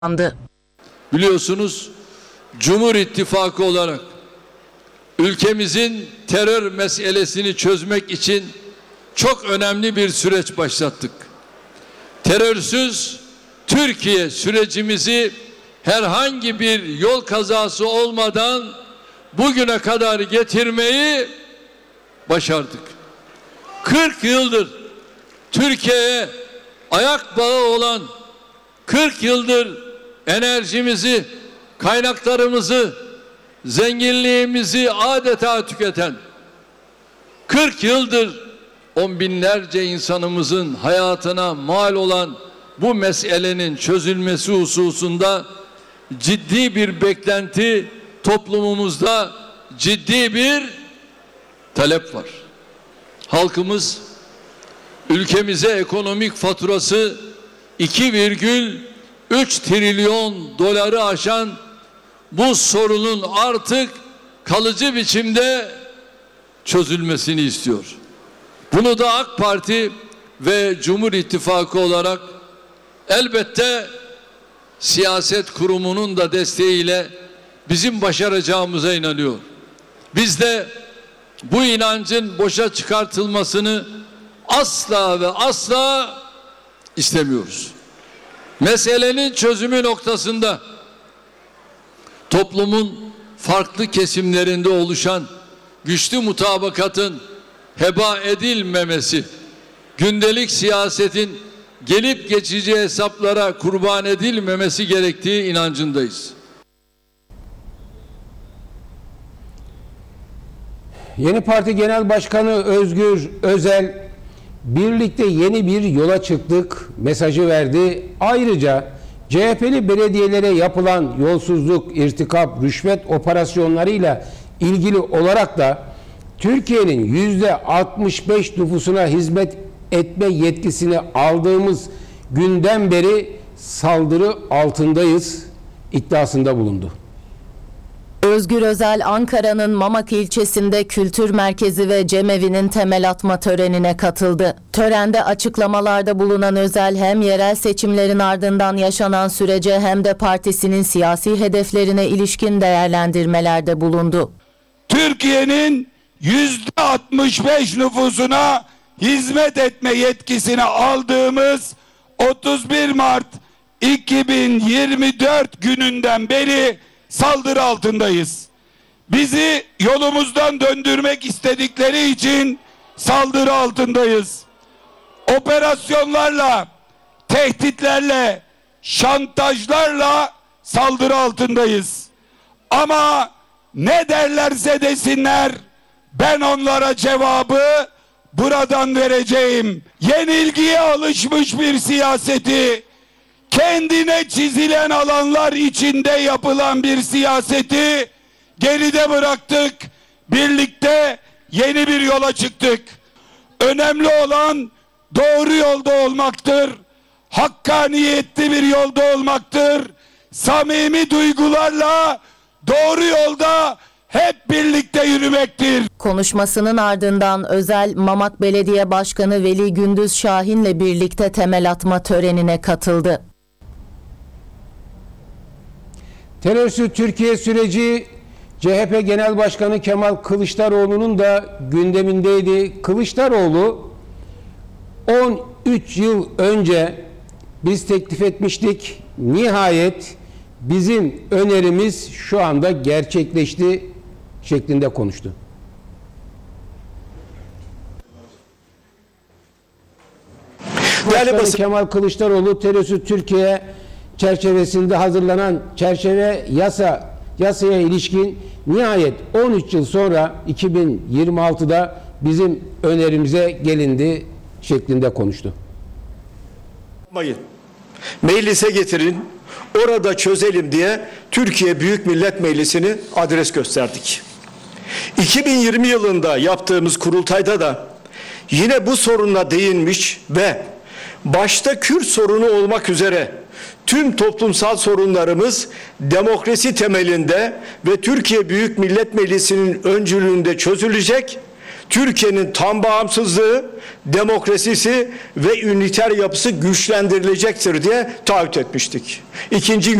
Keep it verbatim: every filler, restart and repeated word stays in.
andı. Biliyorsunuz Cumhur İttifakı olarak ülkemizin terör meselesini çözmek için çok önemli bir süreç başlattık. Terörsüz Türkiye sürecimizi herhangi bir yol kazası olmadan bugüne kadar getirmeyi başardık. kırk yıldır Türkiye'ye ayak bağı olan, kırk yıldır enerjimizi, kaynaklarımızı, zenginliğimizi adeta tüketen, kırk yıldır on binlerce insanımızın hayatına mal olan bu meselenin çözülmesi hususunda ciddi bir beklenti, toplumumuzda ciddi bir talep var. Halkımız ülkemize ekonomik faturası iki virgül üç trilyon doları aşan bu sorunun artık kalıcı biçimde çözülmesini istiyor. Bunu da AK Parti ve Cumhur İttifakı olarak elbette siyaset kurumunun da desteğiyle bizim başaracağımıza inanıyor. Biz de bu inancın boşa çıkartılmasını asla ve asla istemiyoruz. Meselenin çözümü noktasında toplumun farklı kesimlerinde oluşan güçlü mutabakatın heba edilmemesi, gündelik siyasetin gelip geçici hesaplara kurban edilmemesi gerektiği inancındayız. Yeni Parti Genel Başkanı Özgür Özel, birlikte yeni bir yola çıktık mesajı verdi. Ayrıca C H P'li belediyelere yapılan yolsuzluk, irtikap, rüşvet operasyonlarıyla ilgili olarak da Türkiye'nin yüzde altmış beş nüfusuna hizmet etme yetkisini aldığımız günden beri saldırı altındayız iddiasında bulundu. Özgür Özel, Ankara'nın Mamak ilçesinde kültür merkezi ve cemevi'nin temel atma törenine katıldı. Törende açıklamalarda bulunan Özel, hem yerel seçimlerin ardından yaşanan sürece hem de partisinin siyasi hedeflerine ilişkin değerlendirmelerde bulundu. Türkiye'nin yüzde altmış beş nüfusuna hizmet etme yetkisini aldığımız otuz bir Mart iki bin yirmi dört gününden beri saldırı altındayız. Bizi yolumuzdan döndürmek istedikleri için saldırı altındayız. Operasyonlarla, tehditlerle, şantajlarla saldırı altındayız. Ama ne derlerse desinler, ben onlara cevabı buradan vereceğim. Yenilgiye alışmış bir siyaseti, kendine çizilen alanlar içinde yapılan bir siyaseti geride bıraktık. Birlikte yeni bir yola çıktık. Önemli olan doğru yolda olmaktır. Hakkaniyetli bir yolda olmaktır. Samimi duygularla doğru yolda hep birlikte yürümektir. Konuşmasının ardından Özel, Mamak Belediye Başkanı Veli Gündüz Şahin'le birlikte temel atma törenine katıldı. Terörsüz Türkiye süreci C H P Genel Başkanı Kemal Kılıçdaroğlu'nun da gündemindeydi. Kılıçdaroğlu on üç yıl önce biz teklif etmiştik. Nihayet bizim önerimiz şu anda gerçekleşti şeklinde konuştu. Başkanı Kemal Kılıçdaroğlu terörsüz Türkiye çerçevesinde hazırlanan çerçeve yasa yasaya ilişkin nihayet on üç yıl sonra iki bin yirmi altıda bizim önerimize gelindi şeklinde konuştu. Yapmayın. Meclise getirin, orada çözelim diye Türkiye Büyük Millet Meclisi'ni adres gösterdik. iki bin yirmi yılında yaptığımız kurultayda da yine bu sorunla değinmiş ve başta Kürt sorunu olmak üzere tüm toplumsal sorunlarımız demokrasi temelinde ve Türkiye Büyük Millet Meclisi'nin öncülüğünde çözülecek. Türkiye'nin tam bağımsızlığı, demokrasisi ve üniter yapısı güçlendirilecektir diye taahhüt etmiştik. İkinci